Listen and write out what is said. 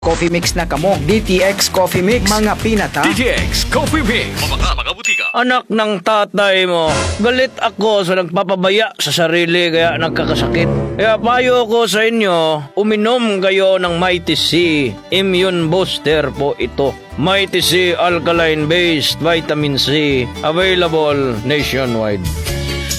Coffee mix na kamo. DTX Coffee Mix. Mga pinata. DTX Coffee Mix. Mga butika. Anak ng tatay mo, galit ako sa nagpapabaya sa sarili kaya nagkakasakit. Kaya payo ko sa inyo, uminom kayo ng Mighty C. Immune Booster po ito. Mighty C Alkaline Based Vitamin C. Available nationwide.